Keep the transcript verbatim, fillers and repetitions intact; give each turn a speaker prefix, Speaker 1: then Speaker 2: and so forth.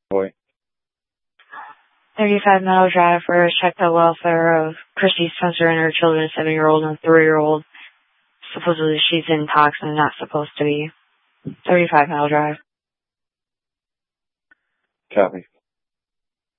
Speaker 1: Boy.
Speaker 2: thirty-five Meadow Drive for check the welfare of Christy Spencer and her children, a seven-year-old and a three-year-old. Supposedly she's in tox and not supposed to be. thirty-five Meadow Drive.
Speaker 1: Copy.